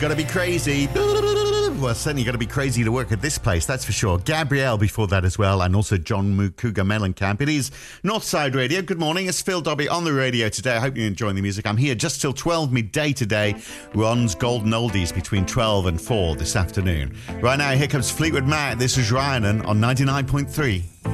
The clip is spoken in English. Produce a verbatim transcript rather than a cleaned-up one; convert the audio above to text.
Gotta be crazy. Well, certainly got to be crazy to work at this place, that's for sure. Gabrielle before that as well, and also John Mukuga Mellencamp. It is Northside Radio. Good morning, it's Phil Dobby on the radio today. I hope you're enjoying the music. I'm here just till twelve midday today. Ron's Golden Oldies between twelve and four this afternoon. Right now, here comes Fleetwood Mac. This is Ryan on ninety-nine point three.